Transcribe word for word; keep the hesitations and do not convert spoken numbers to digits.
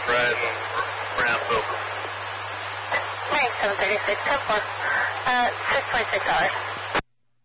riding around Boca. Thanks, seven thirty-six, ten four. Uh, six point six hours.